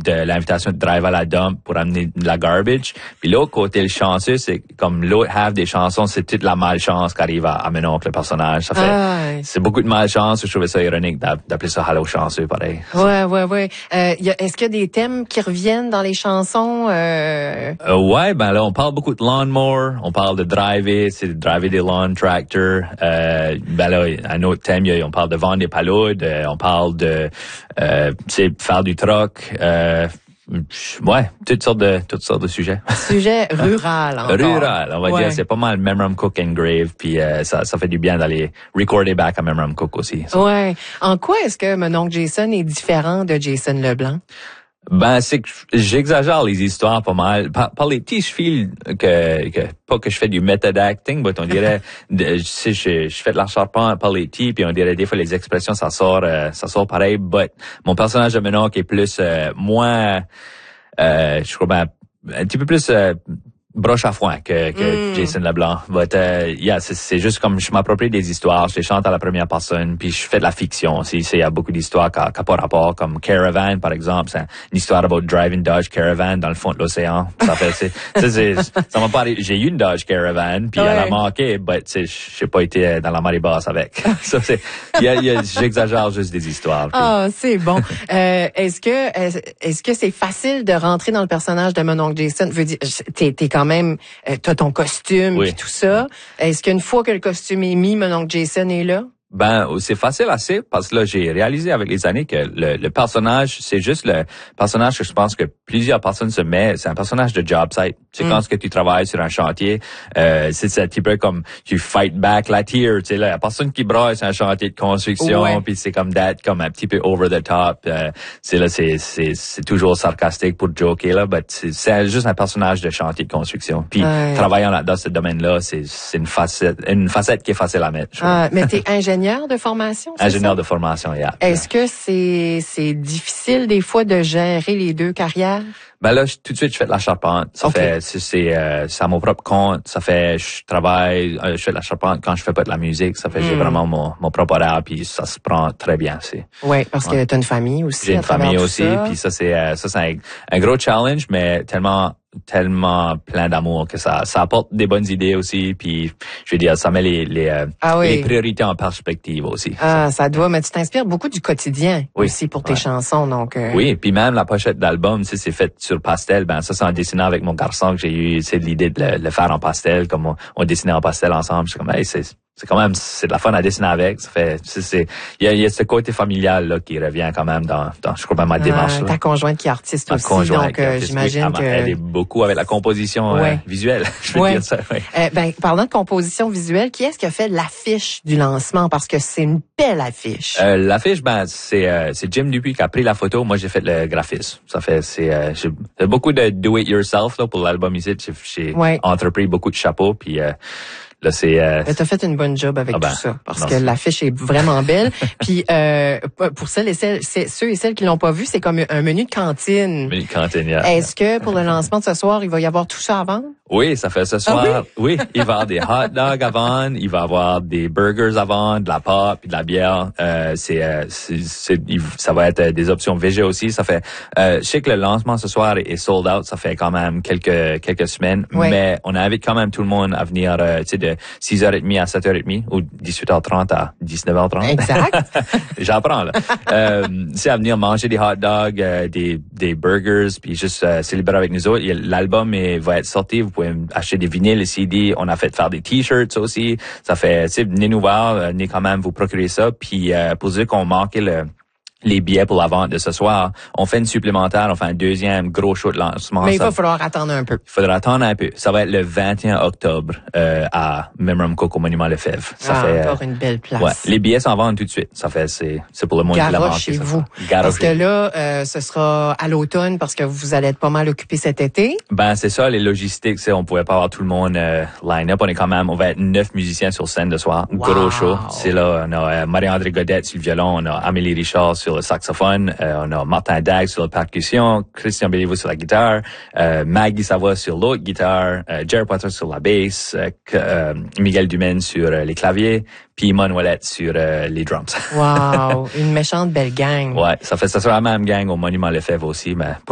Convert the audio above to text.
de l'invitation de drive à la dump pour amener de la garbage. Puis l'autre côté, le chanceux, c'est comme l'autre half des chansons, c'est toute la malchance qui arrive à Mon oncle, le personnage. Ça fait, c'est beaucoup de malchance. Je trouvais ça ironique d'appeler ça Hello chanceux, pareil. Ouais. Est-ce qu'il y a des thèmes qui reviennent dans les chansons? Ouais, ben là, on parle beaucoup de lawnmower, on parle de driver, c'est de driver des lawn tractors. Ben là, un autre thème, on parle de vendre des paloudes, on parle de, faire du troc. Ouais, toutes sortes de sujets. Sujet rural encore. Rural, on va dire. C'est pas mal Memram Cook Engrave, puis ça fait du bien d'aller recorder back à Memram Cook aussi. Ça. Ouais. En quoi est-ce que mon oncle Jason est différent de Jason Leblanc? Ben, c'est que j'exagère les histoires pas mal. Par les petits chevils pas que je fais du method acting, mais on dirait, je fais de la charpente par les petits, puis on dirait des fois les expressions, ça sort pareil, but mon personnage de mon oncle est plus, moins, je crois ben, un petit peu plus, broche à foin que Jason Leblanc. But, c'est juste comme je m'approprie des histoires, je les chante à la première personne, puis je fais de la fiction aussi. Il y a beaucoup d'histoires qui n'ont pas rapport, comme Caravan, par exemple. C'est une histoire about driving Dodge Caravan dans le fond de l'océan. Ça m'a pas arrivé. J'ai eu une Dodge Caravan, puis elle a manqué, but, j'ai pas été dans la marée basse avec. J'exagère juste des histoires. Puis. C'est bon. Est-ce que c'est facile de rentrer dans le personnage de mon oncle Jason? Je veux dire, t'es quand même, t'as ton costume et tout ça. Est-ce qu'une fois que le costume est mis, mon oncle Jason est là? Ben, c'est facile assez, parce que là, j'ai réalisé avec les années que le personnage, c'est juste le personnage que je pense que plusieurs personnes se mettent, c'est un personnage de job site. C'est quand que tu travailles sur un chantier, c'est un petit peu comme tu fight back la tear, tu sais, là, la personne qui braille, c'est un chantier de construction, puis c'est comme comme un petit peu over the top, c'est toujours sarcastique pour joker, là, but c'est juste un personnage de chantier de construction. Puis, travaillant dans ce domaine-là, c'est une facette qui est facile à mettre. Mais t'es ingénieur de formation, c'est ingénieur ça? de formation, yeah. Est-ce que c'est difficile des fois de gérer les deux carrières? Ben là, tout de suite, je fais de la charpente. C'est à mon propre compte. Je fais de la charpente quand je fais pas de la musique. Ça fait, j'ai vraiment mon propre horaire, puis ça se prend très bien, Ouais, parce que t'as une famille aussi. J'ai une famille aussi, puis ça, c'est un gros challenge, mais tellement plein d'amour que ça apporte des bonnes idées aussi, puis je veux dire, ça met les priorités en perspective aussi. Ça doit, mais tu t'inspires beaucoup du quotidien aussi pour tes chansons, donc. Oui, puis même la pochette d'album, c'est fait sur pastel, ben ça c'est en dessinant avec mon garçon que j'ai eu l'idée de le faire en pastel, comme on dessinait en pastel ensemble. Je suis comme, hey, c'est quand même, c'est de la fun à dessiner avec. Ça fait, il y a ce côté familial, là, qui revient quand même dans je crois, ma démarche, là. Ta conjointe qui est artiste aussi, donc, j'imagine que. Elle aide beaucoup avec la composition, visuelle. Je veux dire ça, parlant de composition visuelle, qui est-ce qui a fait l'affiche du lancement? Parce que c'est une belle affiche. L'affiche, ben, c'est Jim Dupuis qui a pris la photo. Moi, j'ai fait le graphisme. Ça fait, j'ai beaucoup de do it yourself, là, pour l'album ici. J'ai entrepris beaucoup de chapeaux, puis, là, t'as fait une bonne job avec tout ça, parce que l'affiche est vraiment belle. Puis pour ceux et celles qui l'ont pas vu, c'est comme un menu de cantine. Menu de cantine, Est-ce que pour le lancement de ce soir, il va y avoir tout ça à vendre? Oui, ça fait ce soir. Oui, il va y avoir des hot dogs à vendre, il va y avoir des burgers à vendre, de la pop et de la bière. Ça va être des options végé aussi. Ça fait, je sais que le lancement ce soir est sold out. Ça fait quand même quelques semaines, mais on invite quand même tout le monde à venir, tu sais, de 6h30 à 7h30 ou 18h30 à 19h30. Exact. J'apprends, là. C'est à venir manger des hot dogs, des burgers, puis juste célébrer avec nous autres. L'album va être sorti. Vous pouvez acheter des vinyles, des CD. On a fait faire des t-shirts aussi. Ça fait, tu sais, venez nous voir, venez quand même vous procurer ça. Puis pour dire qu'on manquait les billets pour la vente de ce soir, on fait une supplémentaire, on fait un deuxième gros show de lancement. Mais il va falloir attendre un peu. Il faudra attendre un peu. Ça va être le 21 octobre à Memram Cook au Monument Lefebvre. Ça fait encore une belle place. Ouais, les billets s'en vendent tout de suite. Ça fait c'est pour le monde qui l'a manqué. Chez vous. Parce que là, ce sera à l'automne parce que vous allez être pas mal occupés cet été. Ben c'est ça, les logistiques, on pouvait pas avoir tout le monde line-up. On va être 9 musiciens sur scène ce soir. Wow. Gros show. C'est là, on a Marie-André Godette sur le violon, on a Amélie Richard sur le saxophone, on a Martin Dag sur la percussion, Christian Béliveau sur la guitare, Maggie Savoie sur l'autre guitare, Jerry Potter sur la basse, Miguel Dumaine sur les claviers, puis Manuelette sur les drums. Wow, une méchante belle gang. Ouais, ça sera la même gang au Monument Lefebvre aussi, mais